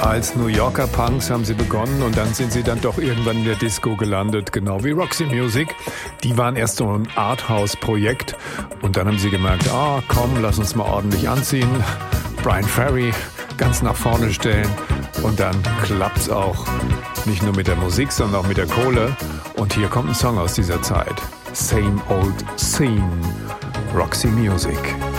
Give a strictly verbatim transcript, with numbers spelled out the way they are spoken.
Als New Yorker Punks haben sie begonnen und dann sind sie dann doch irgendwann in der Disco gelandet, genau wie Roxy Music. Die waren erst so ein Arthouse-Projekt und dann haben sie gemerkt, ah komm, lass uns mal ordentlich anziehen, Brian Ferry ganz nach vorne stellen und dann klappt's auch. Nicht nur mit der Musik, sondern auch mit der Kohle. Und hier kommt ein Song aus dieser Zeit. Same Old Scene, Roxy Music.